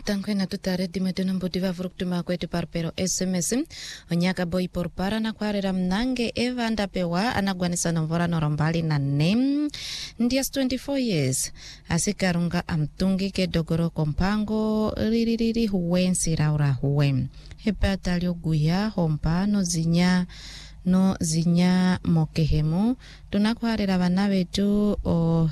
Tankwena tutare dimetuna mbudiva vurukutuma kwetu parpero SMS onyaka boy porpara na kwarera mnange eva ndapewa anagwanisa nomvora norombali na nem ndias 24 years asikarunga amtungike dogoro kompango ririri huwensi raura huwe hepatalio guya hompa no zinya mokehemu tunakwarera bana betu o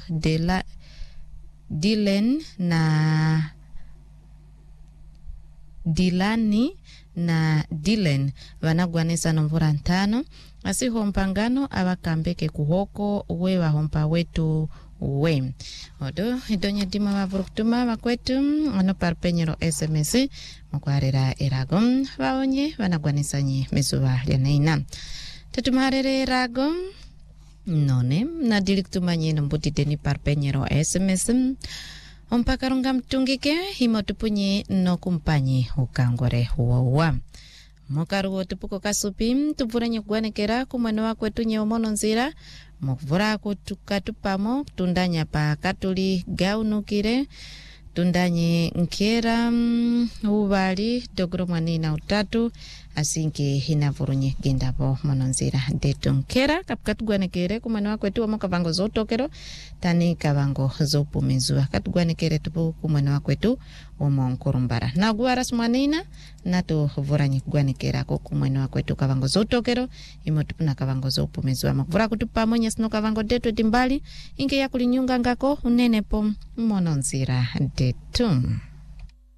Dilani na Dylan vanagwanisa nomvura ntano asi hompangano abakambeke kuhoko we wahompa wetu we odo idonye dima wavurukutuma wakwetu ano parpenyero SMS mkwarera eragom waonye vanagwanisa nye mesuwa lianaina tutumarere eragom none na diliktumanye nombutiteni parpenyero SMS Ompakarunga mtungike himotupunye no kumpanye ukangore huwa. Mokarugo tupuko kasupi tuvura nyugwanekera kumwene wa kwetu nyeomono nzira mukuvura kutukatupamo tundanya pa katuli gaunukire tundanye nkera ubali dogro mwanina utatu asinke hinavurunye gendabo mononzira deto nkera kapkatugwanekere kumwene wa kwetu wamo kavango zotokero tani kavango zopumizua katugwanekere tupu kumwene wa kwetu wamo nkurumbara na guaras mwanina nato vuranye kugwanekera kumwene wa kwetu kavango zotokero imotupuna kavango zopumizua makuvura kutupamo nyesino kavango deto dimbali inge ya kulinyunga ngako unenepo mononzira deto